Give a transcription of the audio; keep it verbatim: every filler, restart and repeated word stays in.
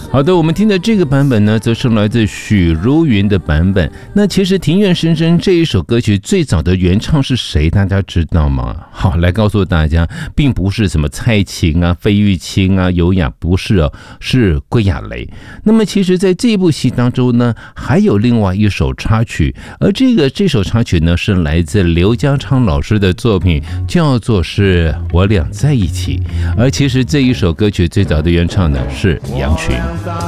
好的，我们听的这个版本呢，则是来自许茹芸的版本。那其实《庭院深深》这一首歌曲最早的原唱是谁？大家知道吗？好，来告诉大家，并不是什么蔡琴啊、费玉清啊、尤雅，不是哦，是归亚蕾。那么其实在这部戏当中呢，还有另外一首插曲，而这个这首插曲呢，是来自刘家昌老师的作品，叫做是《我俩在一起》。而其实这一首歌曲最早的原唱呢是杨群。